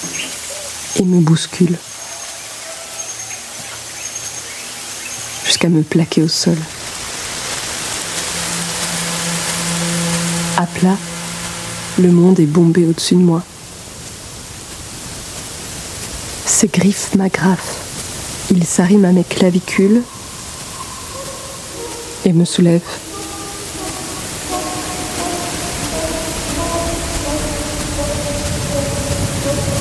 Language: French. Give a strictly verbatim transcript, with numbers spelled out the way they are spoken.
et me bouscule jusqu'à me plaquer au sol. À plat, le monde est bombé au-dessus de moi. Ses griffes m'agrafent. Il s'arrime à mes clavicules et me soulève.